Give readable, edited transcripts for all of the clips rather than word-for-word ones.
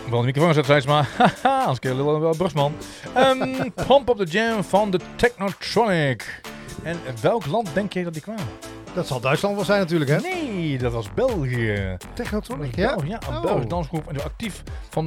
Wel de microfoon zetten, steeds maar. Haha, als ik een wel brugman. Pump Up The Jam van de Technotronic. En welk land denk je dat die kwamen? Dat zal Duitsland wel zijn natuurlijk, hè? Nee, dat was België. Technotronic, ja? Ja, een Belgische dansgroep. En actief van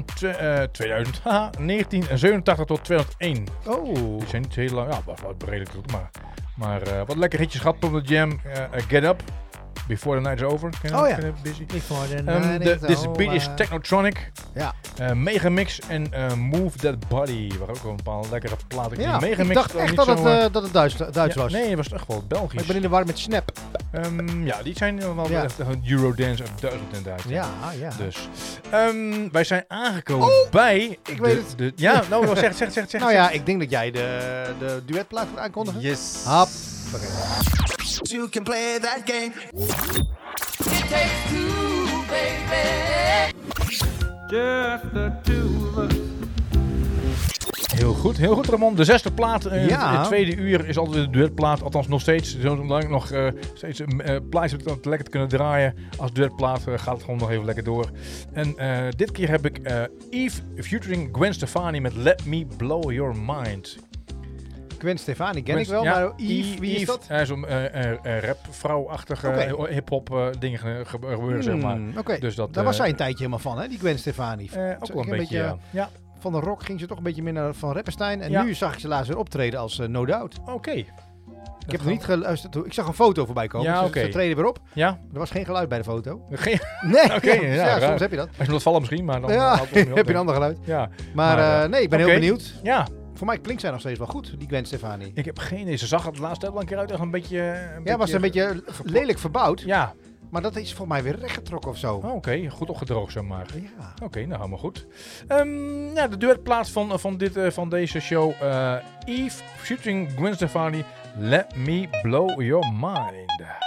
1987 tot 2001. Oh. Die zijn niet heel lang, ja, wat redelijk goed, maar wat lekker hitjes gehad op de Jam. Get Up, Before the Night is Over. Oh ja. Busy. Before the night is Dit is over. is Technotronic. Ja. Megamix en Move That Body. Waar ook wel een paar lekkere platen. Ja, Megamix, ik dacht echt niet dat zo, het Duits was. Nee, het was echt wel Belgisch. Maar ik ben in de war met Snap. Ja, die zijn wel Ja. echt een Eurodance uit Duitsland inderdaad. Ja. Dus wij zijn aangekomen bij... Ik weet het. Ja, nou, zeg. Nou ja, ik denk dat jij de duetplaat gaat aankondigen. Yes. Hap. Oké. You can play that game. It takes two, baby. Just the two of us. Heel goed Ramon. De 6e plaat in Ja. het tweede uur is altijd de duetplaat. Althans nog steeds. Zolang nog steeds plaatjes om lekker te kunnen draaien. Als duetplaat gaat het gewoon nog even lekker door. En dit keer heb ik Eve featuring Gwen Stefani met Let Me Blow Your Mind. Gwen Stefani ken ik wel, Ja, maar Yves, wie is dat? Zo'n rapvrouwachtige Oké. hip-hop dingen gebeuren, zeg maar. Oké, Dus dat, daar was zij een tijdje helemaal van, hè, die Gwen Stefani. ook wel een beetje, ja. Ja, Van de rock ging ze toch een beetje meer naar van Rappenstein. En Ja. nu zag ik ze laatst weer optreden als No Doubt. oké. Ik heb nog niet geluisterd. Ik zag een foto voorbij komen. Ja, Ze- oké. Ze treden weer op. Ja? Er was geen geluid bij de foto. Geen, Nee, Oké, ja, raar. soms heb je dat. als je dat vallen misschien, maar dan... Ja, houdt het niet op, heb je denk een ander geluid. ik. Ja. Maar nee, ik ben oké. heel benieuwd. Ja, Voor mij klinkt zij nog steeds wel goed, die Gwen Stefani. ik heb geen idee. Ze zag het de laatste tijd wel een keer uit. Echt een beetje... Was een beetje lelijk verbouwd. Ja. Maar dat is voor mij weer rechtgetrokken of zo. Oké, goed opgedroogd, zeg maar. Ja. Oké, nou helemaal goed. Ja, de duetplaat van deze show. Eve featuring Gwen Stefani. Let Me Blow Your Mind.